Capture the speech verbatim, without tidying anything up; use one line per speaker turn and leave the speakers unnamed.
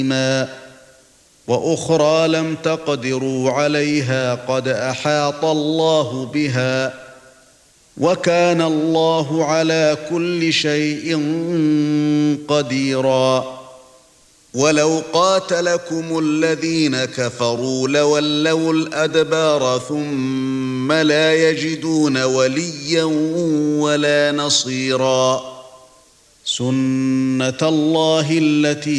وأخرى لم تقدروا عليها قد أحاط الله بها وكان الله على كل شيء قديرا. ولو قاتلكم الذين كفروا لولوا الأدبار ثم لا يجدون وليا ولا نصيرا. سنة الله التي